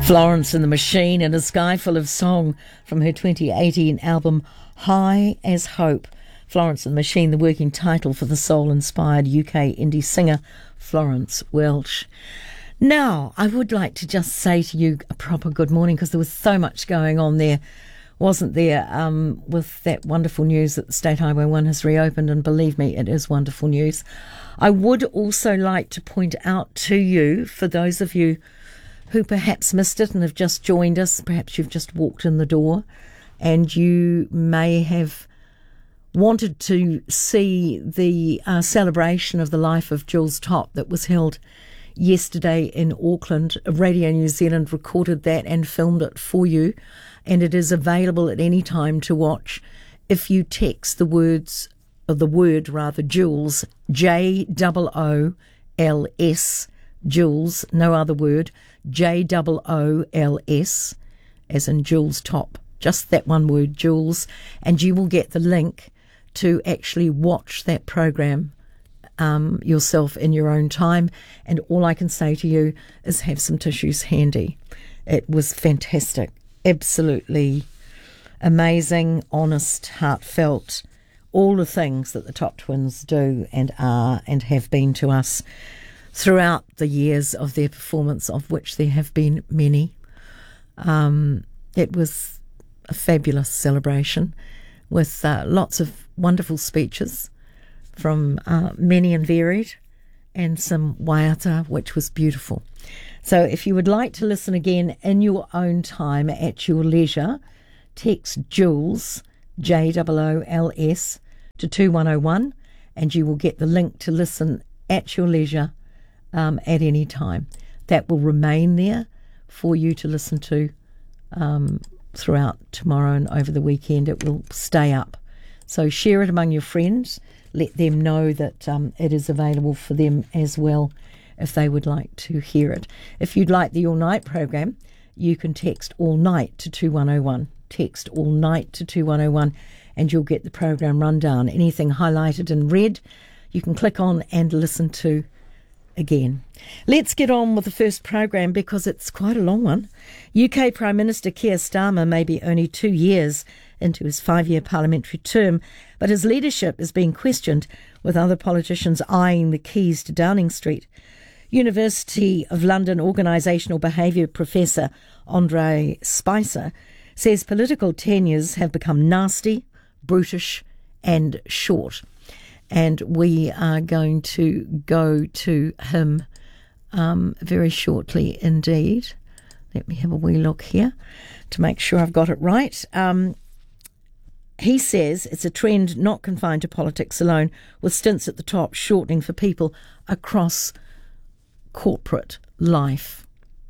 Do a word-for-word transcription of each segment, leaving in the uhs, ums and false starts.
Florence and the Machine and A Sky Full of Song from her twenty eighteen album High as Hope. Florence and the Machine, the working title for the soul-inspired U K indie singer Florence Welch. Now, I would like to just say to you a proper good morning, because there was so much going on there, wasn't there, um, with that wonderful news that the State Highway one has reopened, and believe me, it is wonderful news. I would also like to point out to you, for those of you who perhaps missed it and have just joined us, perhaps you've just walked in the door and you may have wanted to see the uh, celebration of the life of Jules Topp that was held yesterday in Auckland. Radio New Zealand recorded that and filmed it for you, and it is available at any time to watch if you text the words, or the word rather, Jules, J O O L S, Jules, no other word, J O O L S, as in Jules Topp, just that one word, Jules, and you will get the link to actually watch that program um, yourself in your own time. And all I can say to you is have some tissues handy. It was fantastic, absolutely amazing, honest, heartfelt, all the things that the Topp twins do and are and have been to us throughout the years of their performance, of which there have been many. Um, it was a fabulous celebration with uh, lots of wonderful speeches from uh, many and varied, and some waiata, which was beautiful. So if you would like to listen again in your own time at your leisure, text Jules, J O O L S, to two one oh one, and you will get the link to listen at your leisure Um, at any time. That will remain there for you to listen to um, throughout tomorrow and over the weekend. It will stay up. So share it among your friends. Let them know that um, it is available for them as well if they would like to hear it. If you'd like the all-night program, you can text all night to two one oh one. Text all night to two one oh one and you'll get the program rundown. Anything highlighted in red, you can click on and listen to again. Let's get on with the first program, because it's quite a long one. U K Prime Minister Keir Starmer may be only two years into his five-year parliamentary term, but his leadership is being questioned, with other politicians eyeing the keys to Downing Street. University of London organisational behaviour professor Andre Spicer says political tenures have become nasty, brutish and short. And we are going to go to him um, very shortly indeed. Let me have a wee look here to make sure I've got it right. Um, he says it's a trend not confined to politics alone, with stints at the top shortening for people across corporate life.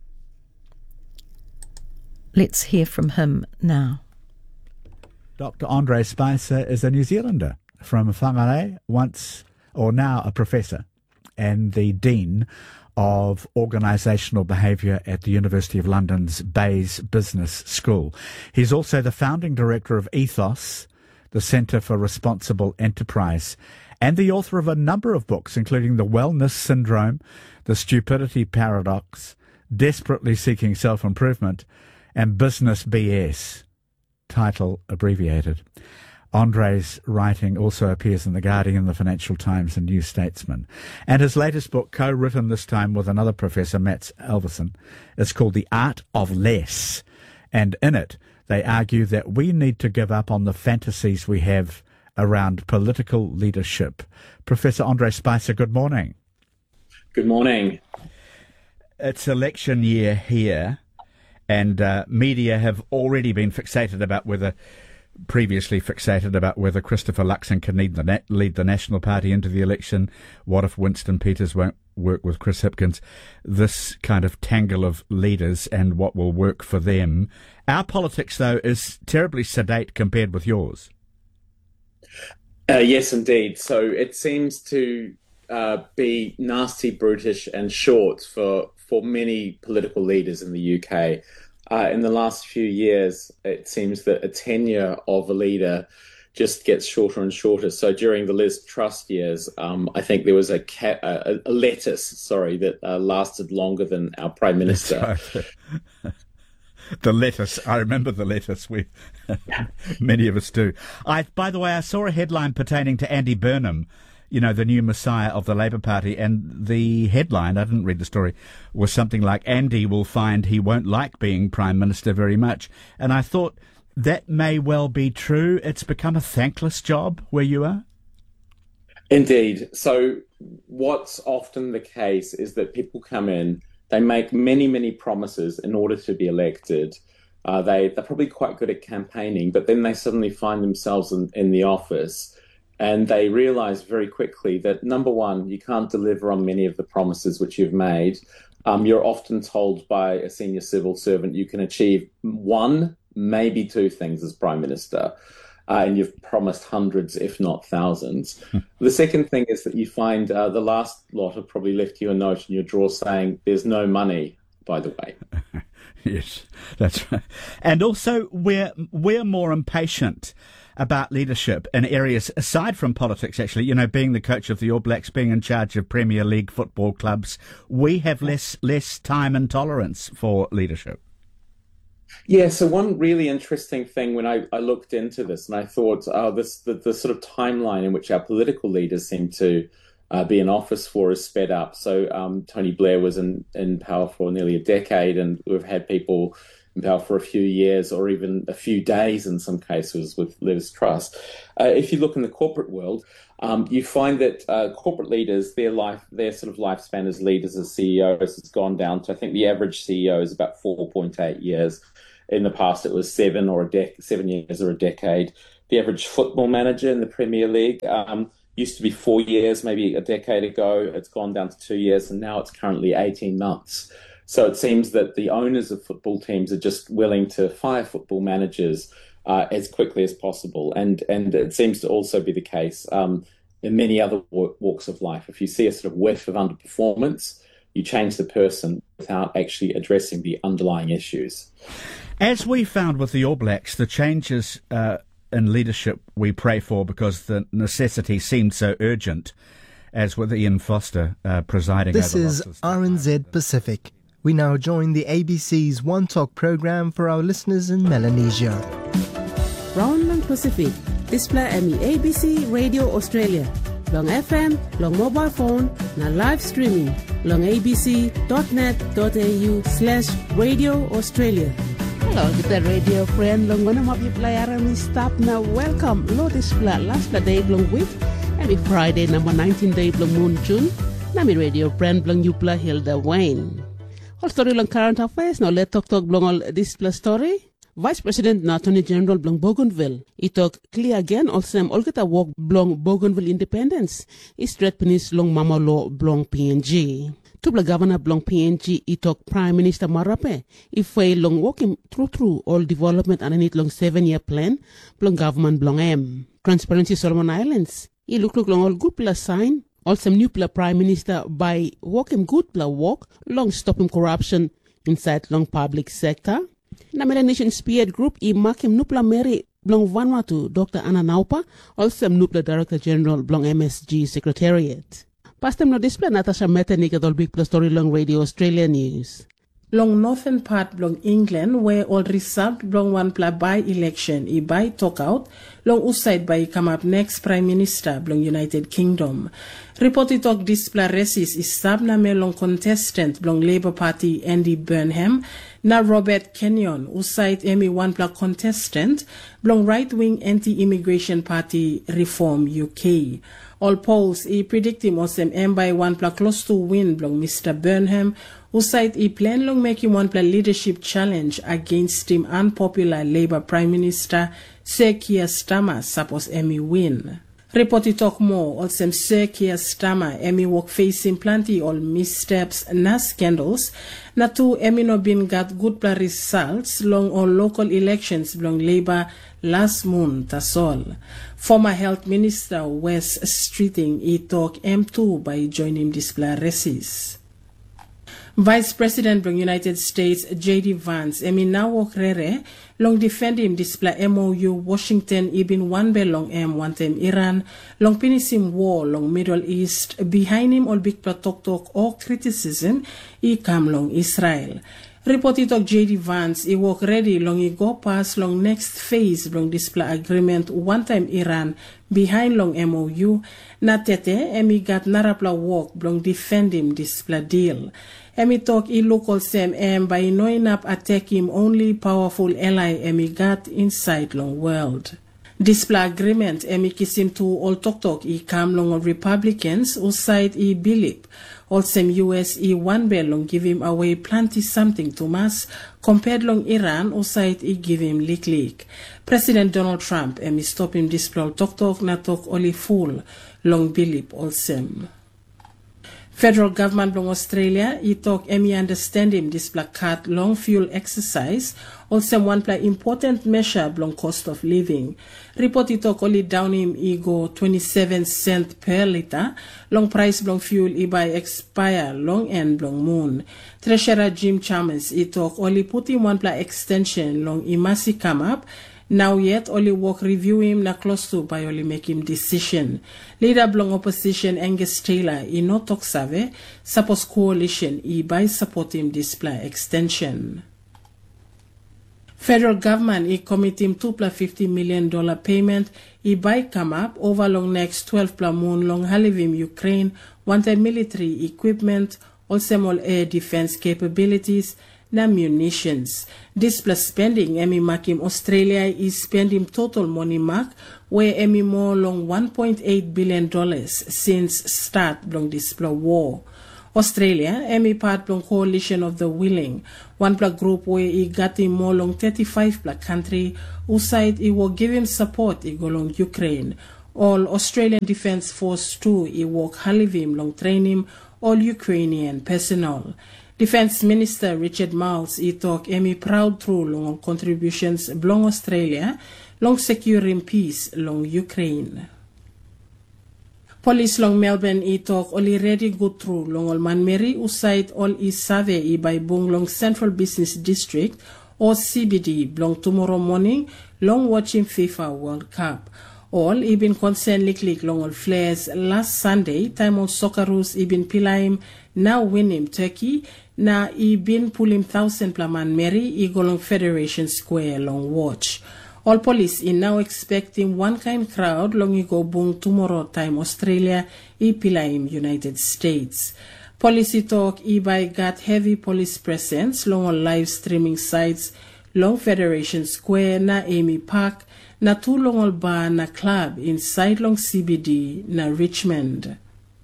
Let's hear from him now. Doctor Andre Spicer is a New Zealander from Whangarei, once or now a professor and the Dean of Organisational Behaviour at the University of London's Bayes Business School. He's also the founding director of Ethos, the Centre for Responsible Enterprise, and the author of a number of books, including The Wellness Syndrome, The Stupidity Paradox, Desperately Seeking Self-Improvement, and Business B S, title abbreviated. Andre's writing also appears in The Guardian, The Financial Times and New Statesman. And his latest book, co-written this time with another professor, Mats Alverson, is called The Art of Less. And in it, they argue that we need to give up on the fantasies we have around political leadership. Professor Andre Spicer, good morning. Good morning. It's election year here, and uh, media have already been fixated about whether... previously fixated about whether Christopher Luxon can lead the, na- lead the National Party into the election. What if Winston Peters won't work with Chris Hipkins? This kind of tangle of leaders and what will work for them. Our politics, though, is terribly sedate compared with yours. Uh, yes, indeed. So it seems to uh, be nasty, brutish and short for, for many political leaders in the U K. Uh, in the last few years, it seems that a tenure of a leader just gets shorter and shorter. So during the Liz Truss years, um, I think there was a, ca- a, a lettuce, sorry, that uh, lasted longer than our Prime Minister. The lettuce. I remember the lettuce. We, many of us do. I, by the way, I saw a headline pertaining to Andy Burnham, you know, the new messiah of the Labour Party, and the headline, I didn't read the story, was something like, Andy will find he won't like being Prime Minister very much. And I thought that may well be true. It's become a thankless job where you are. Indeed. So what's often the case is that people come in, they make many, many promises in order to be elected. Uh, they, they're probably quite good at campaigning, but then they suddenly find themselves in, in the office and they realise very quickly that, number one, you can't deliver on many of the promises which you've made. Um, you're often told by a senior civil servant you can achieve one, maybe two things as Prime Minister. Uh, and you've promised hundreds, if not thousands. The second thing is that you find uh, the last lot have probably left you a note in your drawer saying, there's no money, by the way. Yes, that's right. And also, we're, we're more impatient about leadership in areas aside from politics, actually. You know, being the coach of the All Blacks, being in charge of Premier League football clubs, we have less, less time and tolerance for leadership. Yeah, so one really interesting thing when I, I looked into this, and I thought, oh, this the, the sort of timeline in which our political leaders seem to uh, be in office for is sped up. So um, Tony Blair was in, in power for nearly a decade, and we've had people in power for a few years or even a few days in some cases with Liz Truss. Uh, if you look in the corporate world, um, you find that uh, corporate leaders, their life, their sort of lifespan as leaders, as C E Os, has gone down to, I think the average C E O is about four point eight years. In the past, it was seven or a dec- seven years or a decade. The average football manager in the Premier League um, used to be four years, maybe a decade ago. It's gone down to two years, and now it's currently eighteen months. So it seems that the owners of football teams are just willing to fire football managers uh, as quickly as possible. And and it seems to also be the case um, in many other walks of life. If you see a sort of whiff of underperformance, you change the person without actually addressing the underlying issues. As we found with the All Blacks, the changes uh, in leadership we pray for because the necessity seemed so urgent, as with Ian Foster uh, presiding this over This is R N Z Pacific. We now join the A B C's One Talk program for our listeners in Melanesia. Round Pacific, display Emmy A B C Radio Australia. Long F M, long mobile phone, na live streaming. Long abc.net.au slash Radio Australia. Hello, kita radio friend. Long mana map yung pelayaran ni stop na welcome. Lo display last day long week. Every Friday number nineteen day long moon June. Nami radio friend long Yupla Hilda Wayne. All story long current affairs. Now let talk talk long all display story. Vice President na Attorney General blong Bougainville. Itok clear again also all kita walk blong Bougainville independence. Istret penis long mamalo blong P N G. Tubla Governor blong P N G itok Prime Minister Marape. Ifay long walking through through all development underneath long seven year plan blong government blong M. Transparency Solomon Islands. I look look long all good plus sign. Also new pla Prime Minister by walking good pla walk long stopping corruption inside long public sector. Na Melanesian Spearhead Group i makim nupla Mary blong Vanuatu Doctor Anna Naupa, also nupla Director General blong M S G Secretariat. Pastem no display Natasha Metanika dol big plus story long Radio Australia News. Long northern part blong England where all result blong one pla by election i by talk out long uside by come up next Prime Minister blong United Kingdom. Reported talk display races is sabna me long contestant blong Labour Party Andy Burnham na Robert Kenyon uside emi one pla contestant blong right wing anti-immigration party Reform U K. All polls i predict him osem m by one pla close to win blong Mister Burnham uside i plan long make him one pla leadership challenge against him unpopular Labour Prime Minister Sir Keir Starmer suppose emi win. Reported talk more also Sir Keir Starmer emi work facing plenty all missteps na scandals na to emi no been got good pla results long all local elections belong Labour last month as all. Former Health Minister Wes Streeting i talk M two by joining display races. Vice President of the United States J D Vance emi now walk rere long defend him display M O U Washington ibin one be long M one time Iran long pinisim war long Middle East behind him all big talk talk or criticism i come long Israel. Report it of J D Vance, he work ready long he go past long next phase long display agreement one time Iran behind long M O U. Na tete, emi got narapla work long defend him display deal. Emi talk i local sem em by knowing up attack him only powerful ally emi got inside long world. Display agreement emi kisim to all talk talk i come long Republicans who side i believe. Also U S e one bell long give him away plenty something to mass compared long Iran who side e give him leak leak. President Donald Trump emi stop him display talk talk na talk only full long believe also. Federal government long Australia, he talk emi understand him this cut long fuel exercise, also one play important measure long cost of living. Report he talk only down him he go twenty-seven cent per liter, long price long fuel he buy expire long end long moon. Treasurer Jim Chalmers he talk only put him one play extension long he must come up. Now yet only work review him na close to by only make him decision. Leader belong opposition Angus Taylor he not talk save, suppose coalition he by support him display extension. Federal government he commit him two plus fifty million dollar payment he by come up over long next twelve plus moon long halivim Ukraine wanted military equipment, also all air defense capabilities, na munitions. This plus spending emi makim Australia is spending total money mark where emi more long one point eight billion dollars since start long this war. Australia emi part long coalition of the willing, one plus group where he got him more long thirty-five plus country who side he will give him support he go long Ukraine. All Australian Defence Force too he work halivim long train him all Ukrainian personnel. Defense Minister Richard Marles he talk emi proud through long contributions belong Australia long securing peace long Ukraine. Police long Melbourne he talk only ready go through long all Manmeri uside all is survey he by bung long Central Business District or C B D belong tomorrow morning long watching FIFA World Cup. All even concerned lik long all flares last Sunday time on Socceroos even pilaim now win him Turkey na he been pull him thousand plaman Mary he go long Federation Square long watch. All police in now expecting one kind crowd long he go boom tomorrow time Australia he pilaim United States. Policy talk he by got heavy police presence long on live streaming sites long Federation Square na Amy Park na two long all bar na club inside long C B D na Richmond.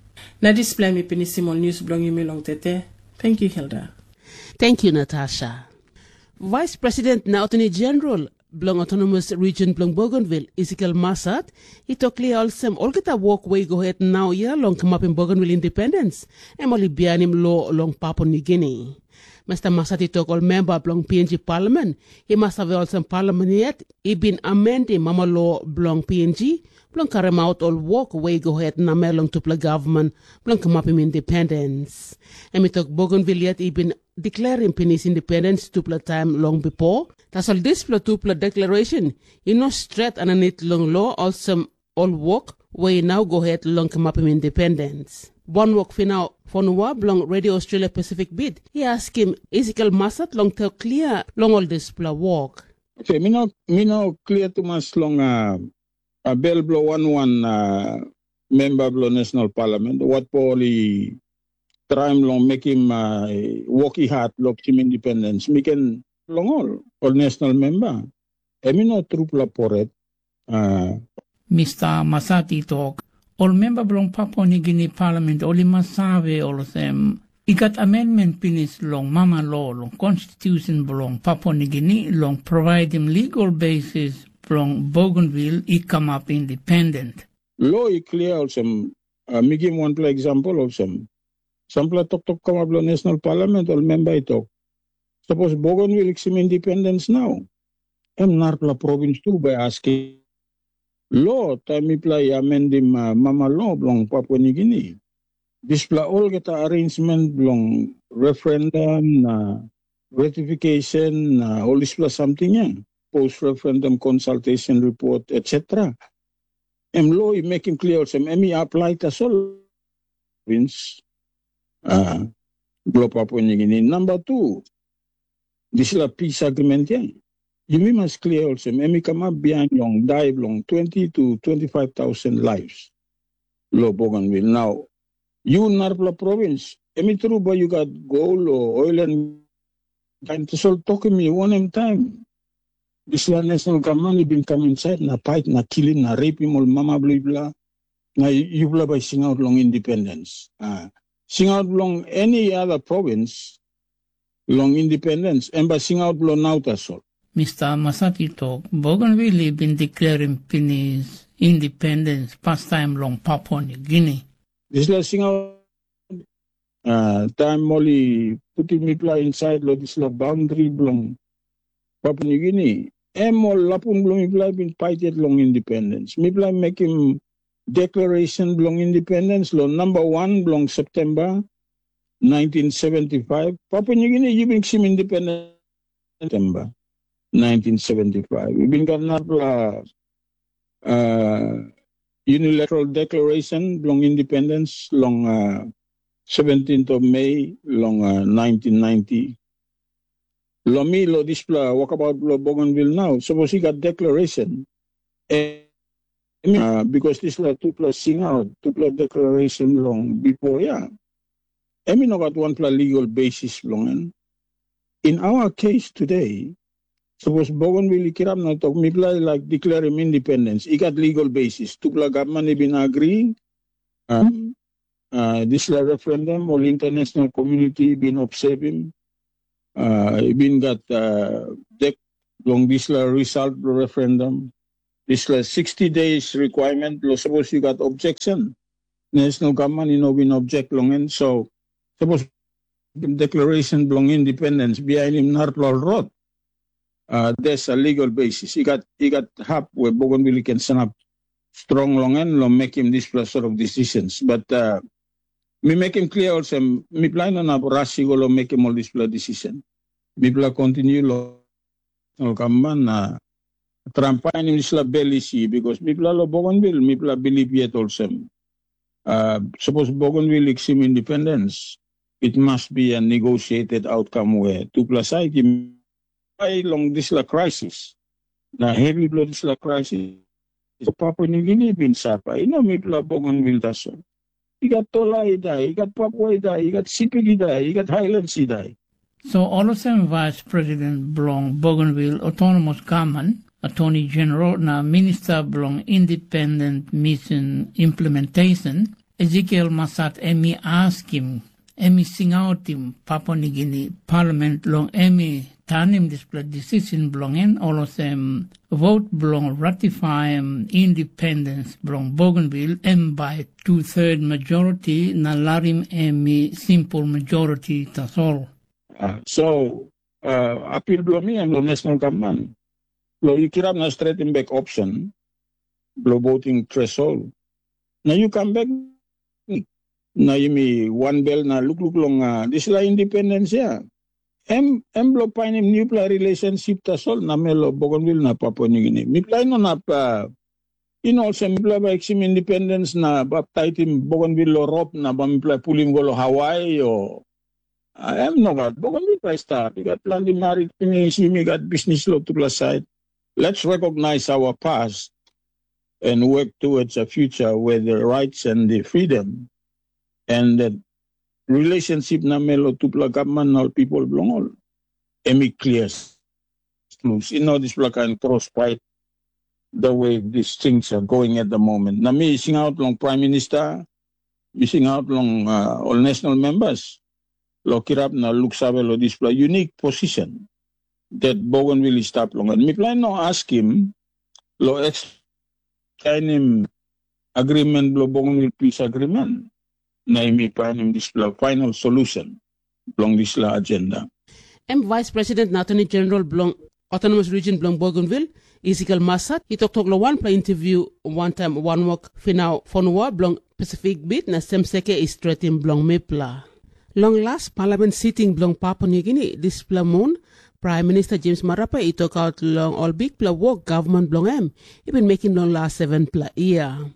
Na display mi pinisimo news blongi mi long tete. Thank you, Hilda. Thank you, Natasha. Vice President na Attorney General Blong Autonomous Region Blong Bougainville, Ezekiel Massad, he talk clear also all get a walkway go ahead now yeah long come up in Bougainville independence. Emily Bianim law long Papua New Guinea. Mister Massad he talk all member Blong P N G Parliament. He must have also Parliament yet. He been amending Mama law Blong P N G. Blong carry out all walkway go ahead na melong to play government. Blong come up in independence. And we talk Bougainville yet he been declaring Penis independence to play time long before. That's all this play to play declaration. You know straight and a it long law also all walk where now go ahead long come up in independence. One walk for now for Noah Blong Radio Australia Pacific bid. He asked him Ezekiel Massad long tell clear long all this play walk. Okay, me now me now clear to much long uh a bell blow one one uh, member blow national parliament. What probably time long make him uh, walkie hard lock him independence. Me can long all all national member. I mean no troop la poret. Uh, Mister Masati talk. All member belong Papua New Guinea Parliament only masave all of them. He got amendment pinis long Mama law long constitution belong Papua New Guinea long provide him legal basis from Bougainville he come up independent. Law is clear also. Uh, me give one play example of some. Some play talk talk come up lo national parliament all member I talk. Suppose Bougainville is independence now. I'm not la province too by asking. Law time me play amend him uh, Mama law belong Papua New Guinea. This play all get arrangement belong referendum, uh, ratification, uh, all this plus something yeah. Post-referendum consultation report, et cetera. M law make him clear also. M apply to all province, uh, Papua New Guinea. Number two, this is a peace agreement, yeah. You must clear also, emi come up behind long, die long, twenty to twenty-five thousand lives. Lo Bougainville. Now, you Narpla province, emi true, but you got gold or oil and time to solve talking me one time. This national government been coming inside, na fight, na killing, na raping, all mama blah blah. Now you blah by sing out long independence. Uh, sing out long any other province, long independence, and by sing out long out as well. Mister Masati talk, Bougainville been declaring Pinny's independence past time long Papua New Guinea. This last sing out uh, time Molly putting me play inside lo this la boundary long Papua New Guinea. Emo lapun belum imply been fighted long independence. Me play make him declaration belong independence law number one belong September nineteen seventy-five. Papua New Guinea you been sim independent September nineteen seventy-five. We been got another uh, unilateral declaration belong independence long uh, seventeenth of May long uh, nineteen ninety. Lo me lo display walk about lo Bougainville now. Suppose he got declaration. And, uh, because this la two plus sing out, two plus declaration long before, yeah. I mean not got one plus legal basis long. In our case today, suppose Bougainville kirap na talk me like declare him independence. He got legal basis. Two plus government been agree. Um, uh, this la referendum or international community been observing. Uh, been got uh, dec- long this la result the referendum. This la sixty days requirement. Lo suppose you got objection. National government you know been object long and so suppose declaration belong independence behind him Narplal Road. Uh, there's a legal basis. He got he got help where Bougainville can send up strong long and long make him this sort of decisions. But uh, me make him clear also. Me plan on a rashi go make him all this decision. Me plan continue lo kaman na trampain him this la belisi because me plan lo Bougainville me plan believe yet also. Uh, suppose Bougainville exim independence, it must be a negotiated outcome where two plus side long this la crisis. Na heavy blow this la crisis. So Papua New Guinea been sapa. You know me plan Bougainville daso. You got Tola, he die. You got Papua, he die. You got Sipil, he die. You got Highlands, he die. So all of them Vice President belong Bougainville Autonomous Government, Attorney General, na Minister belong Independent Mission Implementation, Ezekiel Masat Emi ask him, Emi sing out him, Papua New Guinea Parliament long Emi tanim display decision belong in all of them vote belong ratify um, independence belong Bougainville and by two-third majority na larim emi simple majority that's all. Uh, so uh, appeal belong me and the national government. Lo you kirap na straight in back option lo voting threshold. Now you come back na you me one bell na look look long uh, this la independence yeah. Em em lo pain im new play relationship ta sol na melo Bougainville na Papua New Guinea. Mi play no na pa in also mi play ba exim independence na baptite im Bougainville lo rop na ba mi play pulim go lo Hawaii o I am no got Bougainville play start. We got plan di married finish, we got business lo to plus side. Let's recognize our past and work towards a future where the rights and the freedom and the relationship na melo tupla government all people belong all. Emi clears. You know this like can cross quite the way these things are going at the moment. Na me sing out long Prime Minister, you sing out long uh, all national members. Lo kirap na look sabe lo display unique position that Bougainville is stop long. And me plan no ask him lo ex kind him agreement lo Bougainville peace agreement. Na imi pa nim this final solution along this la agenda. M Vice President na Attorney General belong Autonomous Region belong Bougainville, Ezekiel Masat, he talk talk lo one play interview one time one walk finau fonwa belong Pacific Beat na semseke is threaten belong Mepla. Long last Parliament sitting belong Papua New Guinea this pla moon Prime Minister James Marape he talk out long all big pla work government belong em. He been making long last seven pla year.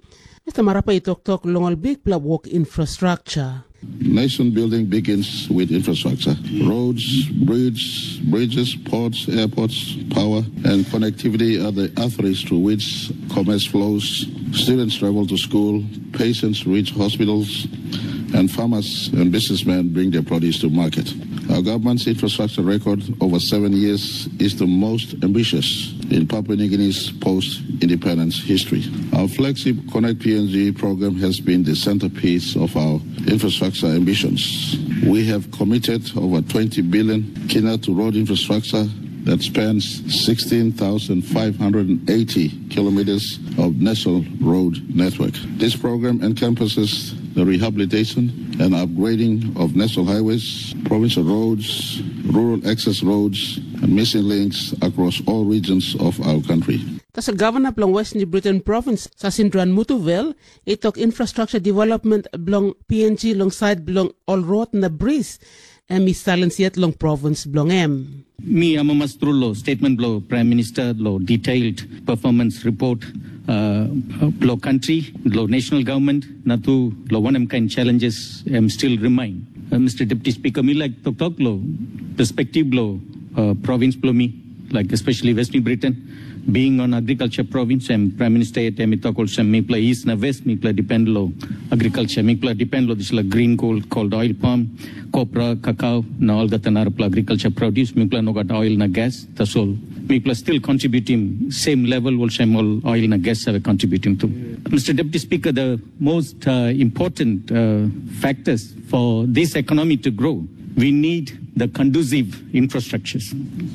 Mister Marape talk talk long al big pla walk infrastructure. Nation building begins with infrastructure. Roads, bridges, bridges, ports, airports, power, and connectivity are the arteries through which commerce flows, students travel to school, patients reach hospitals, and farmers and businessmen bring their produce to market. Our government's infrastructure record over seven years is the most ambitious in Papua New Guinea's post-independence history. Our flagship Connect P N G program has been the centerpiece of our infrastructure ambitions. We have committed over twenty billion kina to road infrastructure that spans sixteen thousand five hundred eighty kilometers of national road network. This program encompasses the rehabilitation and upgrading of national highways, provincial roads, rural access roads, and missing links across all regions of our country. Tas sa governor blong West New Britain province sa Sindran Mutuvel, itok infrastructure development blong P N G alongside blong all road na breeze, and mi silence yet long province blong M. Mi amamas trulo statement blow Prime Minister lo detailed performance report uh, lo country lo national government natu lo one am kind challenges am still remain. Uh, Mister Deputy Speaker, mi like tok tok lo perspective lo uh, province blow mi like especially West New Britain. Being on agriculture province, and Prime Minister at Emitok also me play east na west, me play depend lo agriculture, me play depend lo this la green coal called oil palm, copra, cacao, na all that na agriculture produce, me play no got oil na gas, that's all. Me play still contributing same level, also all oil na gas have contributing to. Mister Deputy Speaker, the most uh, important uh, factors for this economy to grow, we need the conducive infrastructures.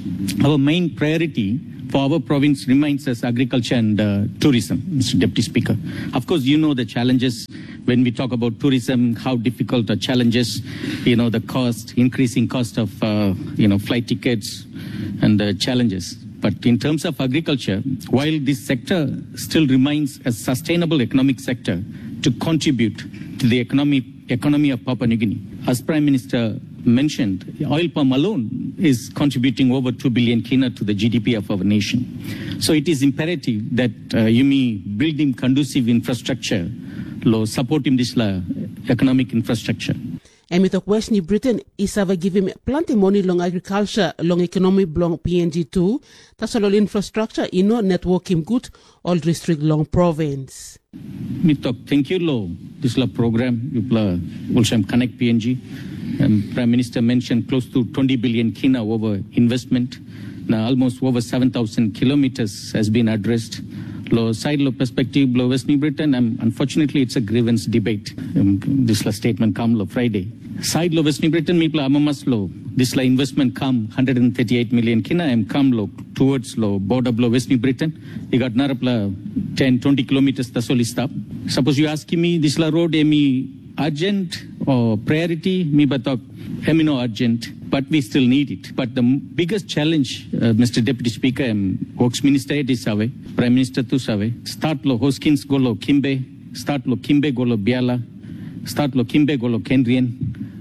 Our main priority for our province remains as agriculture and uh, tourism, Mister Deputy Speaker. Of course, you know the challenges when we talk about tourism, how difficult the challenges, you know, the cost, increasing cost of, uh, you know, flight tickets and the challenges. But in terms of agriculture, while this sector still remains a sustainable economic sector to contribute to the economy, economy of Papua New Guinea, as Prime Minister mentioned, oil palm alone is contributing over two billion kina to the G D P of our nation. So it is imperative that uh, you may build him conducive infrastructure, lo support him this la economic infrastructure. Emitok West New Britain isava give him plenty money long agriculture, long economy long P N G two, tasolol infrastructure ino network him good all district long province. Mitok, thank you lo this la program you pla also connect P N G. Um, Prime Minister mentioned close to twenty billion kina over investment. Now almost over seven thousand kilometers has been addressed. Lo side lo perspective lo West New Britain, um, unfortunately it's a grievance debate. Um, this la statement come lo Friday. Side lo West New Britain, me pla amamas lo. This la investment come one hundred thirty-eight million kina and come lo towards lo border lo West New Britain. You got narapla ten, twenty kilometers tasoli stop. Suppose you ask me this la road emi urgent or priority, me batok emino urgent, but we still need it. But the biggest challenge, uh, Mister Deputy Speaker, and Works Minister is Save, Prime Minister tu Save, start lo Hoskins go lo Kimbe, start lo Kimbe go lo Biala, start lo Kimbe go lo Kendrian,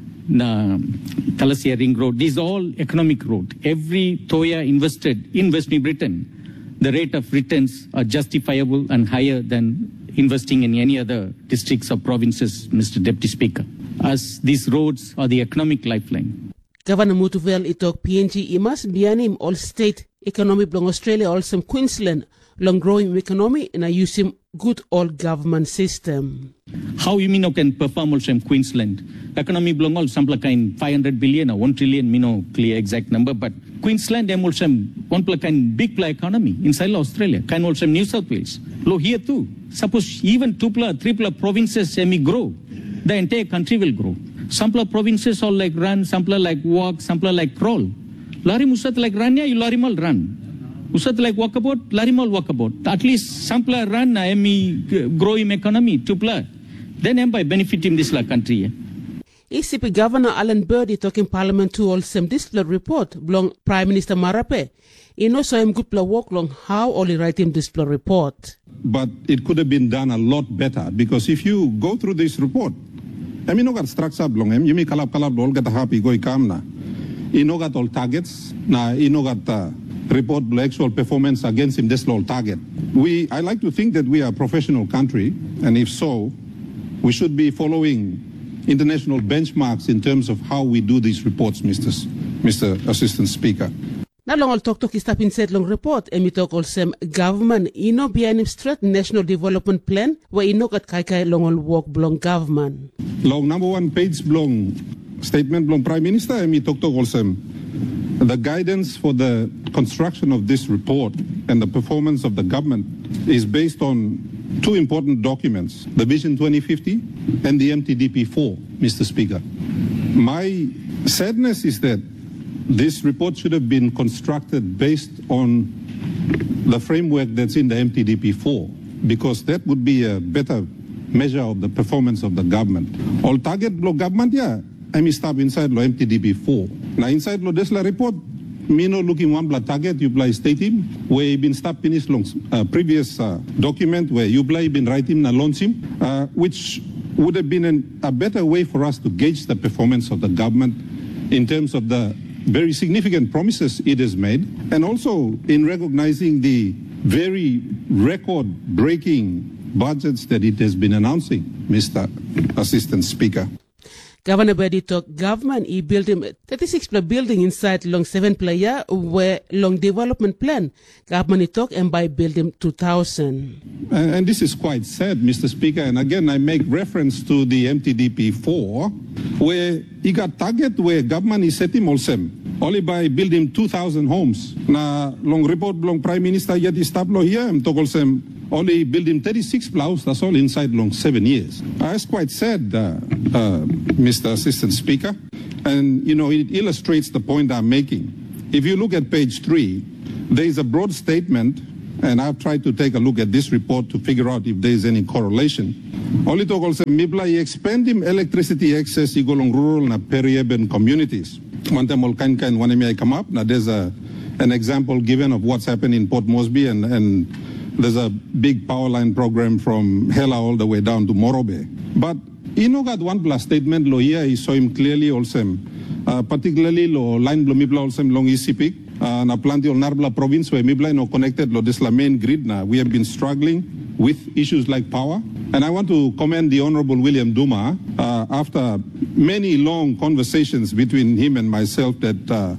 na Talasia Ring Road. These are all economic road. Every Toya invested in West New Britain, the rate of returns are justifiable and higher than investing in any other districts or provinces, Mister Deputy Speaker, as these roads are the economic lifeline. Governor Mutuvel itok P N G imas bianim all state economy belong Australia also Queensland long growing economy and I use him good all government system. How you mean can perform also in Queensland? Economy belong all sample kind five hundred billion or one trillion, me no clear exact number, but Queensland am also one kind big play economy inside Australia, kind also New South Wales. Low here too. Suppose even two plus three plus provinces semi grow, the entire country will grow. Some provinces all like run, some like walk, some like crawl. Lari musat like run, ya you lari mal run. Usat like walk about, lari mal walk about. At least some run, I am growing economy, two plus. Then am by benefiting this la country. E C P Governor Alan Birdy talking Parliament to also this report belong Prime Minister Marape. You know, so I'm good to walk long how only write him this report. But it could have been done a lot better because if you go through this report, I mean, no got structure belong him. You may kalap kalap all get happy go ikam na. You know got all targets na. You know got report the actual performance against him, this law target. We, I like to think that we are a professional country, and if so, we should be following international benchmarks in terms of how we do these reports, Mister S- Mister Assistant Speaker. Nalong tok tok istap inset long report emi tok olsem government ino bianim strat national development plan wa ino kat kai kai long ol work blong government. Long number one page blong statement blong Prime Minister emi tok tok olsem the guidance for the construction of this report and the performance of the government is based on two important documents, the Vision twenty fifty and the M T D P four, Mister Speaker. My sadness is that this report should have been constructed based on the framework that's in the M T D P four, because that would be a better measure of the performance of the government. All target block government, yeah, I'm stop inside lo M T D P four. Now inside lo desla report, me no looking one blood target, you play state him, where you been stop finish long uh, previous uh, document where you play been writing na launch him, uh, which would have been an, a better way for us to gauge the performance of the government in terms of the very significant promises it has made, and also in recognizing the very record-breaking budgets that it has been announcing, Mister Assistant Speaker. Governor Bedi talk government e build him thirty-six player building inside long seven player where long development plan government talk and by build him two thousand. And, and this is quite sad, Mister Speaker, and again I make reference to the M T D P four where he got target where government is setting olsem only by building two thousand homes. Na long report long Prime Minister yet istablo here I'm talk olsem only building thirty-six plows, that's all inside long seven years. Uh, it's quite sad, uh, uh, Mister Assistant Speaker. And, you know, it illustrates the point I'm making. If you look at page three, there is a broad statement, and I've tried to take a look at this report to figure out if there is any correlation. Only talk also, Mibla, expanding electricity access along rural and peri-urban communities. One time, all kind kind one may come up. Now, there's a, an example given of what's happened in Port Moresby, and, and there's a big power line program from Hela all the way down to Morobe. But you know got one plus statement lo here I saw him clearly also, uh, particularly lo line lo mibla also long isipik uh, na planti ol Narbla province where mibla no connected lo this la main grid na we have been struggling with issues like power. And I want to commend the Honorable William Duma uh, after many long conversations between him and myself that uh,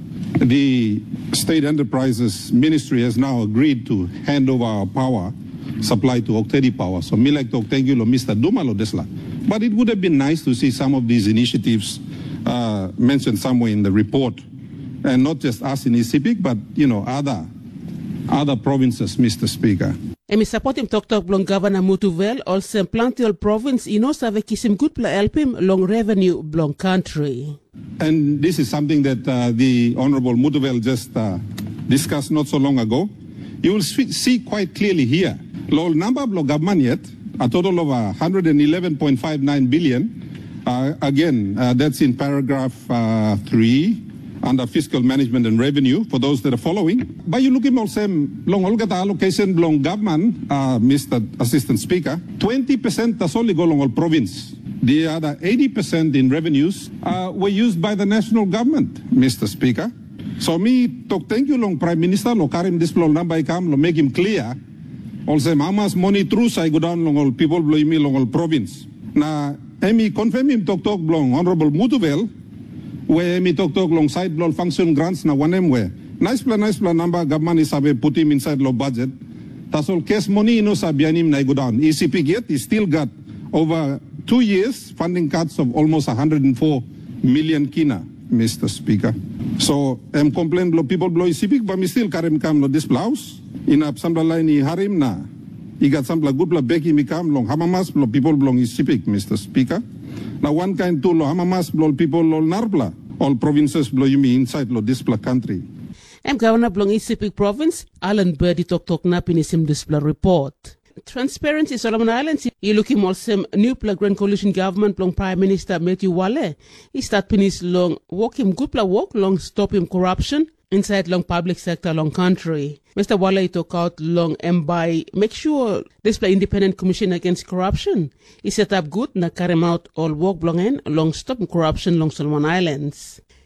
the State Enterprises Ministry has now agreed to hand over our power supply to Octedi Power. So me like to thank you, Mister Duma lo desla. But it would have been nice to see some of these initiatives uh, mentioned somewhere in the report, and not just us in Isipik, but you know other other provinces, Mister Speaker. Emi support him talk talk long Governor Mutuvel also Plantiol province ino save kisim good pla help him long revenue long country. And this is something that uh, the Honorable Mutuvel just uh, discussed not so long ago. You will see quite clearly here. Low number of government yet, a total of one hundred eleven point five nine billion. Uh, again, uh, that's in paragraph uh, three under fiscal management and revenue for those that are following. But you look at also long allocation long government, uh, Mister Assistant Speaker, twenty percent that's only go long all province. The other eighty percent in revenues uh, were used by the national government, Mister Speaker. So me talk thank you long Prime Minister lo karim this long number come lo make him clear. Also mamas money through I go down long all people blow me long all province. Na emi confirm him talk talk long Honorable Mutuvel where emi talk talk long side blow function grants na one em where nice plan nice plan number government is have put him inside low budget. That's all cash money no sabianim na go down. E C P get he still got over two years funding cuts of almost one hundred four million kina, Mister Speaker. So I'm complaining blow people blow E C P but me still karim kam lo this blouse. In a sambla line ni harim na. He got some good bla beki mi kam long hamamas blow people belong E C P, Mister Speaker. Now one kind to lo hamamas blow people lo narbla. All provinces blow you me inside lo this country. I'm Governor Blong E C P province, Alan Birdie talk talk na pinisim display report. Transparency Solomon Islands, you looking also new Grand Coalition government long Prime Minister Matthew Wale. He start pinis long walk him good pla walk long stop him corruption inside long public sector long country. Mister Wale talk out long and by make sure display independent commission against corruption. He set up good na carry out all work long and long stop corruption long Solomon Islands.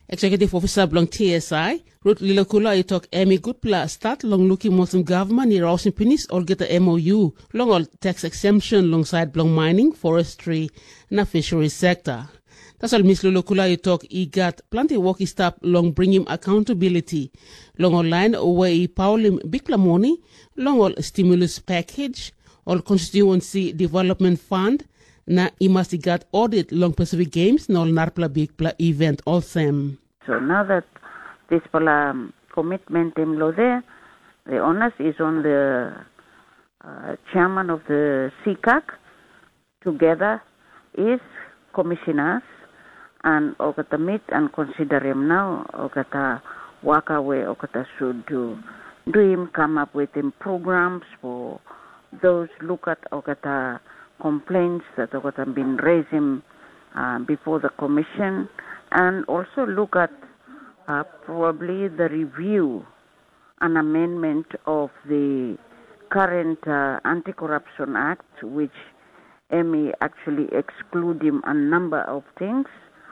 Executive Officer belong T S I, Ruth Lilokula I talk Emi Gutpla start long looking Muslim government ni Rawson Pinis or get a M O U long all tax exemption alongside belong mining, forestry, na fishery sector. That's all Miss Lilokula I talk he got plenty work he stop long bring him accountability. Long online where he power him big money, long all stimulus package, all constituency development fund, na he must get audit long Pacific Games, no narpla big pla event all them. So now that this um, commitment in law there, the onus is on the uh, chairman of the C C A C together is commissioners and okata meet and consider him now okata work away okata should do do him come up with him programs for those look at okata complaints that okata been raising uh, before the commission, and also look at uh, probably the review and amendment of the current uh, Anti-Corruption Act, which Emi actually exclude him a number of things.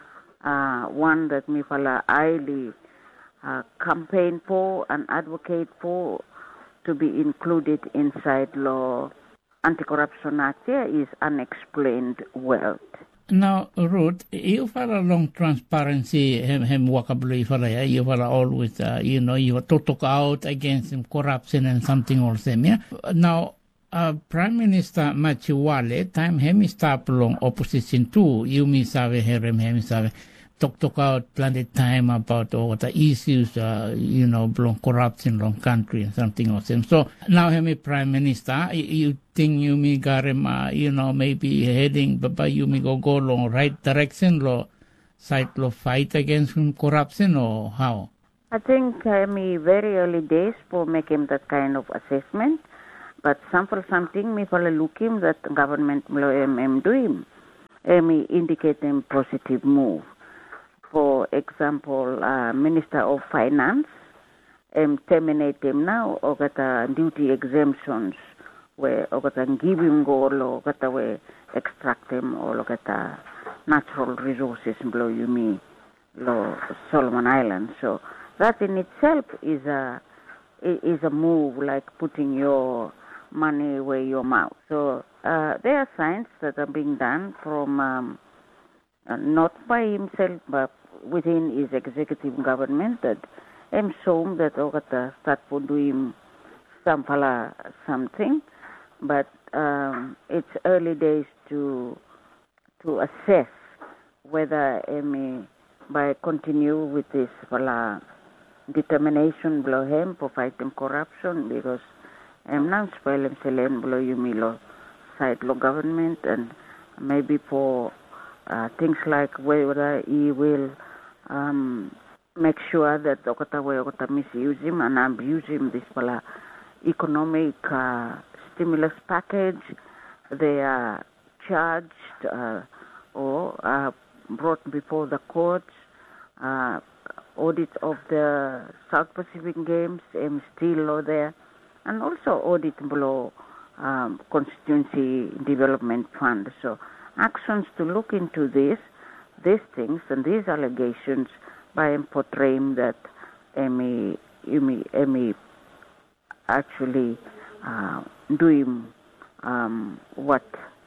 Uh, one that Mifala highly uh, campaign for and advocate for to be included inside law Anti-Corruption Act here is unexplained wealth. Now, Ruth, you follow long transparency, him, him vocabulary for you follow always, uh, you know, you to talk out against him corruption and something also, yeah? Now, uh, Prime Minister Machiwale, time him stop long opposition too, you may sabe, him, him sabe, talk talk out plenty time about all the issues, uh, you know, long corruption, long country and something else. So now him Prime Minister, you think you may got him, uh, you know, maybe heading, but you may go go long right direction, lo side lo fight against corruption or how? I think I mean very early days for making that kind of assessment, but sample something me for look him that government lo em do him, me indicate him positive move. For example, uh, Minister of Finance, um, terminate him now, or got uh, duty exemptions, where or got give him gold, or got away extract him, or got uh, natural resources, blow you me, lo Solomon Islands. So that in itself is a is a move like putting your money where your mouth. So uh, there are signs that are being done from um, uh, not by himself, but within his executive government that I'm shown that Ogata start for doing some fala something, but um, it's early days to to assess whether Emi by continue with this fala determination below him for fighting corruption, because I'm not spoiling Selen below you milo side law government, and maybe for uh, things like whether he will Um, make sure that Okata way Okata misuse him and abuse him this pala economic uh, stimulus package. They are charged uh, or uh, brought before the courts. Uh, audit of the South Pacific Games, um, still law there, and also audit below um, constituency development fund. So actions to look into this. These things and these allegations by portraying that Emi, Emi, Emi actually uh, doing um, what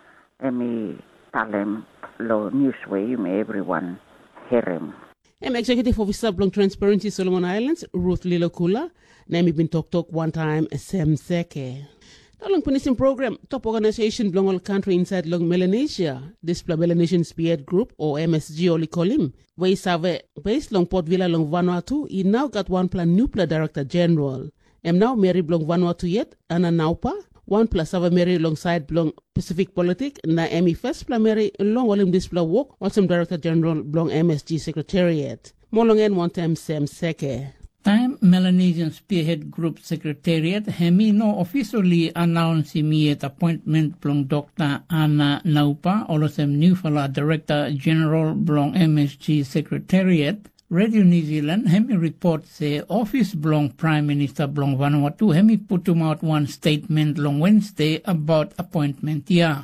Emi Talem Law Newsway, you may everyone hear him. I'm Executive Officer Blong Transparency Solomon Islands, Ruth Lilokula. Name been talk talk one time, Sem Seke. Long Peninsula program, top organization belong all country inside long Melanesia. This Melanesian Spearhead Group, or M S G Oli Kolim, where he serve based long Port Vila long Vanuatu, he now got one plan new plan Director General. Am now Mary Blong Vanuatu yet, Anna Naupa, one plus Sava Mary alongside Blong Pacific Politic, na Emi first plan Mary long Olim display work, also Director General Blong M S G Secretariat. More long end one time Sam Seke. Time Melanesian Spearhead Group Secretariat hemi no officially announced immediate appointment from Doctor Anna Naupa, also new fala Director General Blong M S G Secretariat. Radio New Zealand hemi report say office Blong Prime Minister Blong Vanuatu hemi put him out one statement long Wednesday about appointment yeah.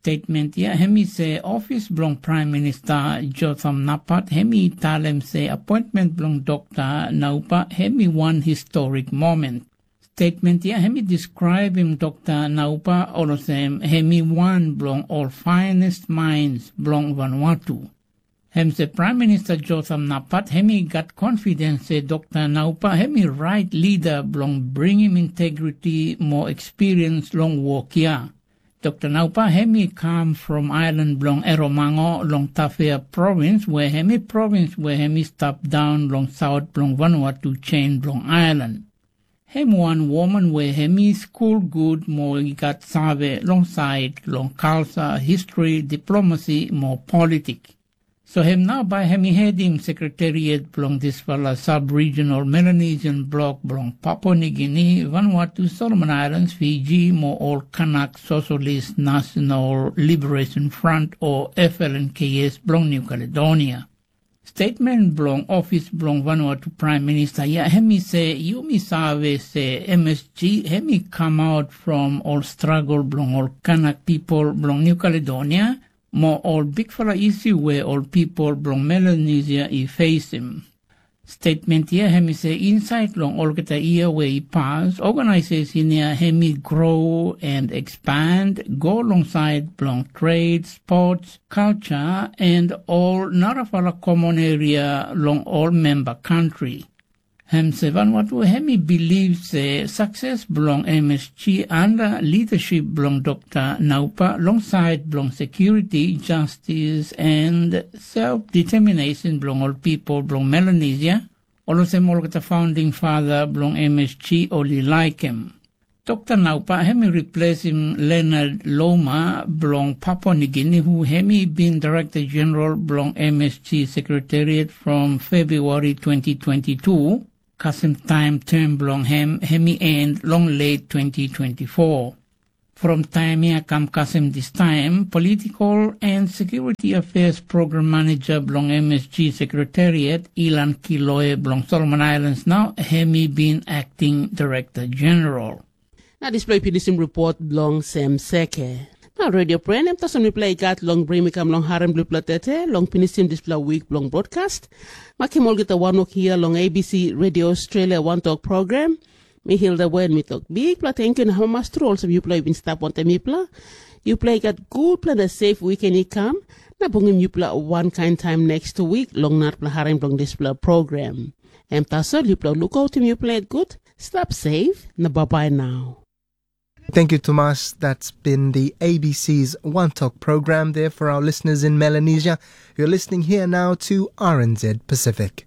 Statement ya hemi se office belong Prime Minister Jotham Napat hemi talem se appointment belong Doctor Naupa hemi one historic moment. Statement ya hemi describe him Doctor Naupa olosem hemi one belong all finest minds belong Vanuatu. Hem se Prime Minister Jotham Napat hemi got confidence se Doctor Naupa hemi right leader belong bring him integrity more experience long walk ya. Doctor Naupa hemi come from island belong Eromango long Tafea province where hemi province where hemi stop down long south belong Vanuatu chain belong island. Hem one woman where hemi school good more got save long side long culture, history, diplomacy, more politic. So hem now by hemi heading secretariat belong this fella sub-regional Melanesian bloc belong Papua New Guinea, Vanuatu, Solomon Islands, Fiji, more all Kanak Socialist National Liberation Front or F L N K S belong New Caledonia. Statement belong office belong Vanuatu Prime Minister ya hemi say Yumi Save say M S G hemi come out from all struggle belong all Kanak people belong New Caledonia. More all big fella issue where all people belong Melanesia I face him. Statement here hemi say inside long all kita year where he pass organization here hemi grow and expand go alongside belong trade, sports, culture and all narafala common area long all member country. Hem se Vanuatu hemi believes the success belong M S G under leadership belong Doctor Naupa alongside belong security, justice and self-determination belong all people belong Melanesia. Also all the founding father belong M S G only like him. Doctor Naupa hemi replace him Leonard Loma belong Papua New Guinea who hemi been Director General belong M S G Secretariat from February twenty twenty-two. Kasim time term belong hem hemi end long late twenty twenty-four. From time here come Kasim this time, Political and Security Affairs Program Manager belong M S G Secretariat, Ilan Kiloe belong Solomon Islands now, hemi been Acting Director General. Now display pidisim report belong Sam Seke. Now radio prayer em tason play gat long bring kam long harem blue platete long pinisim display week long broadcast. Makimol kita wanok here long A B C Radio Australia One Talk program. Me hilda when me talk big pla thank you na hamastro also you play bin stop on me pla. You play got good plan a safe weekend it come. Na bungim you play one kind time next week long nat pla harem long display program. Em tason you play look out you play it good. Stop safe. Na bye bye now. Thank you, Tomas. That's been the A B C's One Talk program there for our listeners in Melanesia. You're listening here now to R N Z Pacific.